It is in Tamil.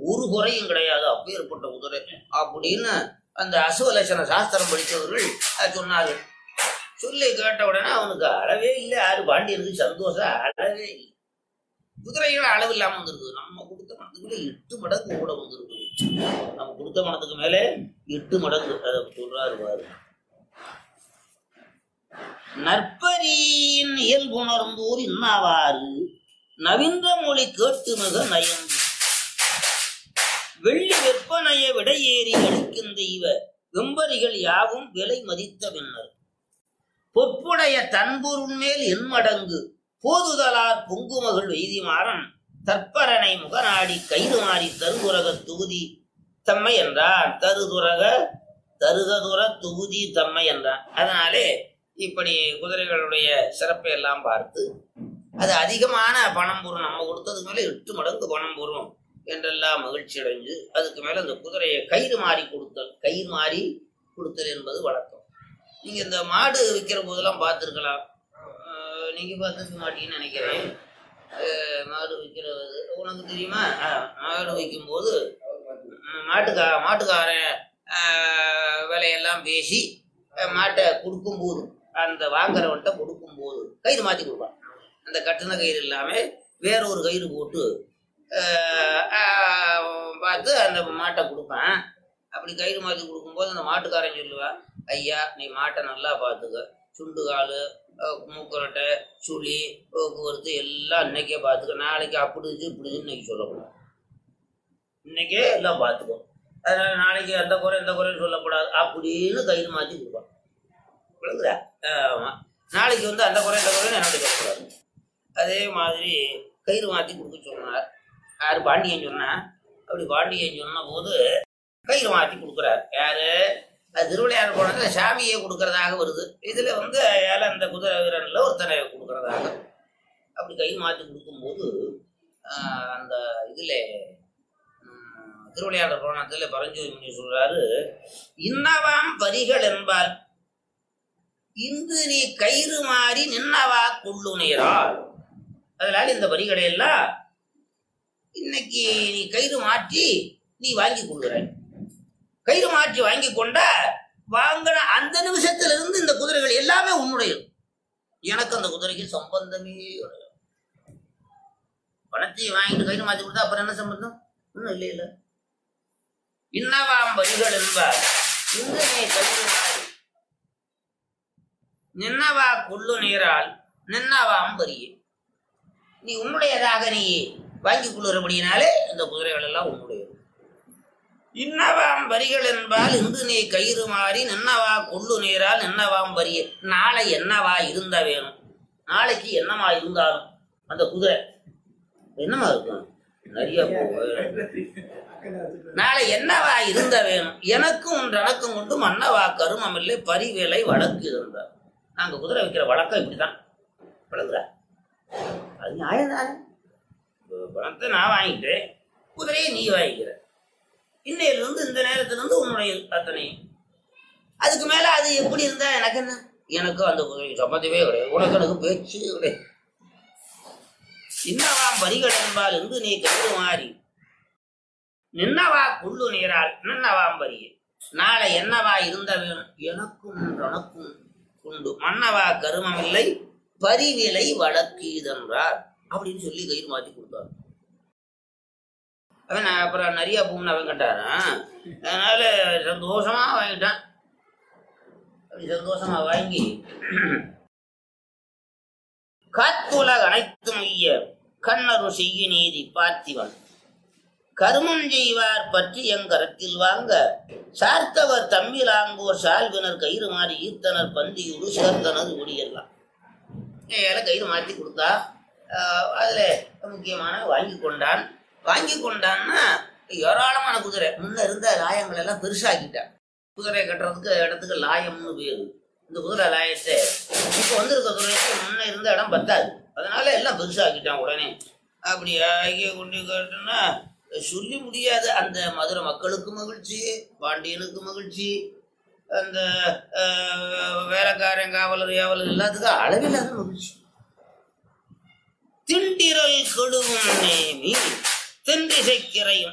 ஒரு குறையும் கிடையாது, அப்பேற்பட்ட குதிரை அப்படின்னு அந்த அசுவலட்சண சாஸ்திரம் படித்தவர்கள் சொன்னார்கள். சொல்லி கேட்ட உடனே அவனுக்கு அளவே இல்லை. யாரு பாண்டியனுக்கு சந்தோஷம் அளவே இல்லை. குதிரைகள் அளவு இல்லாம வந்திருக்குது. நம்ம கொடுத்த பணத்துக்குள்ள 8 மடங்கு கூட வந்திருக்குது. நம்ம கொடுத்த பணத்துக்கு மேலே 8 மடங்கு. அதை சொல்றாரு பாரு. நற்பரியின் இயல்புணர்ந்தோர் இன்னாவாறு நவீன்ற மொழி கேட்டு மிக நயந்து வெள்ளி வெப்பனைய விடையேறி அளிக்கும் தெய்வ வெம்பரிகள் யாவும் விலை மதித்த பின்னர் பொற்புடைய தன்பொருள் மேல் என்மடங்கு போதுதலார் பொங்குமகள் வெய்திமாறன் தற்பரனை முகநாடி கயிறு மாறி தருதுரக தொகுதி தம்மை என்றான். தருகதுர தொகுதி தம்மை என்றான். அதனாலே இப்படி குதிரைகளுடைய சிறப்பை எல்லாம் பார்த்து அது அதிகமான பணம் பொருள், நம்ம கொடுத்ததுக்கு மேல 8 மடங்கு பணம் பொருள் என்றெல்லாம் மகிழ்ச்சி அடைஞ்சு அதுக்கு மேல அந்த குதிரையை கயிறு மாறி கொடுத்தல் என்பது வழக்கம். நீங்க இந்த மாடு விற்கிற போதெல்லாம் பார்த்துருக்கலாம். நீங்க பார்த்துருக்க மாட்டீங்கன்னு நினைக்கிறேன். மாடு விற்கிறது உனக்கு தெரியுமா? மாடு விற்கும் போது மாட்டுக்காரன் விலையெல்லாம் பேசி மாட்டை கொடுக்கும்போது, அந்த வாங்குறவன்ட்ட கொடுக்கும்போது கயிறு மாற்றி கொடுப்பான். அந்த கட்டின கயிறு இல்லாமல் வேற ஒரு கயிறு போட்டு பார்த்து அந்த மாட்டை கொடுப்பேன். அப்படி கயிறு மாற்றி கொடுக்கும்போது அந்த மாட்டுக்காரன் சொல்லுவான், ஐயா நீ மாட்டை நல்லா பார்த்துக்க, சுண்டு கால் மூக்கரட்டை சுழி போக்குவரத்து எல்லாம் இன்னைக்கே பார்த்துக்க, நாளைக்கு அப்படிச்சு இப்படின்னு இன்னைக்கு சொல்லக்கூடாது, இன்னைக்கே எல்லாம் பார்த்துக்கோ, அதனால நாளைக்கு அந்த குறை இந்த குறைன்னு சொல்லக்கூடாது அப்படின்னு கயிறு மாற்றி கொடுப்பான். விளங்குதா? ஆமாம், நாளைக்கு வந்து அந்த குறை இந்த குறைன்னு என்னோட சொல்லக்கூடாது. அதே மாதிரி கயிறு மாற்றி கொடுக்க சொன்னார். யாரு? பாண்டியன் சொன்னான். அப்படி பாண்டியன் சொன்ன போது கயிறு மாற்றி கொடுக்குறார். யாரு? அது திருவிளையாடல் போனது சாமியை கொடுக்கறதாக வருது. இதுல வந்து ஏழை அந்த குதிரை வீரன்ல ஒருத்தனை கொடுக்கறதாக. அப்படி கயிறு மாற்றி கொடுக்கும்போது அந்த இதுல திருவிளையாடல் புராணத்துல பரஞ்சோதி முனி சொல்றாரு, இன்னவாம் பரிகள் என்பால் இன்று நீ கயிறு மாறி நின்னவா கொள்ளுநீரால். அதனால இந்த பரிகளை எல்லாம் இன்னைக்கு நீ கயிறு மாற்றி நீ வாங்கி கொள்கிறாய். கயிறு மாற்றி வாங்கி கொண்ட வாங்கின அந்த நிமிஷத்துல இருந்து இந்த குதிரைகள் எல்லாமே உன்னுடையது. எனக்கு அந்த குதிரைக்கு சம்பந்தமே கிடையாது. பணத்தை வாங்கிட்டு கயிறு மாற்றி கொடுத்தா அப்புறம் என்ன சம்பந்தம்? ஒன்றும் இல்லை. இல்லை இன்னவாம் வரிகள் என்பார் இந்த நீ கயிறு மாறி நின்னவா கொள்ளு நீரால் நின்னவாம் வரியே. நீ உன்னுடையதாக நீ வாங்கி கொள்ளுறபடியினாலே இந்த குதிரைகள் எல்லாம் உன்னுடையது. இன்னவாம் வரிகள் என்பால் இன்று நீ கயிறு மாறி நின்னவா கொள்ளு நீரால் நின்னவாம் வரிய. நாளை என்னவா இருந்தா வேணும்? நாளைக்கு என்னமா இருந்தாலும் அந்த குதிரை என்னமா இருக்கும்? நிறைய நாளை என்னவா இருந்த வேணும்? எனக்கும் ஒன்று எனக்கும் கொண்டு மன்னவா கருமம் இல்லை பரிவேலை வழக்கு இருந்தார். நாங்க குதிரை வைக்கிற வழக்கம் இப்படிதான். வழங்குற அது நியாயம் தானே. பணத்தை நான் வாங்கிட்டேன், குதிரையை நீ வாங்கிக்கிற. இன்னையிலிருந்து இந்த நேரத்திலிருந்து உன்னுடைய அத்தனையும். அதுக்கு மேல அது எப்படி இருந்தா எனக்கு என்ன? எனக்கும் அந்த குதிரை சம்மந்தமே கிடையாது. உனக்கு எனக்கு பேச்சு கிடையாது. இன்னவாம் வரிகள் என்பால் இருந்து நீ கயிறு மாறி நின்னவா கொள்ளு நீரால் நின்னவாம் வரிய. நாளை என்னவா இருந்த வேணும்? எனக்கும் உனக்கும் உண்டு மன்னவா கருமம் இல்லை பரிவிலை வழக்கு இதென்றார் அப்படின்னு சொல்லி கயிறு மாற்றி கொடுத்தாரு. அவன் அப்புறம் நிறைய பூன்னு அவன் கட்டாரான். அதனால சந்தோஷமா வாங்கிட்டான். அப்படி சந்தோஷமா வாங்கி காத்துலக அனைத்தும் ஐய கண்ணரு செய்ய நீதி பார்த்திவன் கருமம் செய்வார் பற்றி எங்கரத்தில் வாங்க சார்த்தவர் தம்மிலாங்கோர் சால்வினர் கயிறு மாறி ஈர்த்தனர் பந்தியுடு சேர்த்தனர் ஒடியெல்லாம். ஏழை கயிறு மாற்றி கொடுத்தா அதுல முக்கியமான வாங்கி கொண்டான்னா ஏராளமான குதிரை. முன்ன இருந்த லாயங்கள் எல்லாம் பெருசாக்கிட்டான். குதிரை கட்டுறதுக்கு இடத்துக்கு லாயம்னு பேரு. இந்த குதிரை லாயத்தை இப்போ வந்திருக்க குதிரைக்கு முன்ன இருந்த இடம் பத்தாது, அதனால எல்லாம் பெருசாக்கிட்டான் உடனே. அப்படி ஆகிய கொண்டு கேட்டோன்னா சொல்லி முடியாது. அந்த மதுரை மக்களுக்கு மகிழ்ச்சி, பாண்டியனுக்கு மகிழ்ச்சி, அந்த வேலைக்காரன் காவலர் எல்லாத்துக்கும் அளவில்லாத மகிழ்ச்சி. திண்டிரல் கெடுவும் நேமி தென்றிசைக்கிறையும்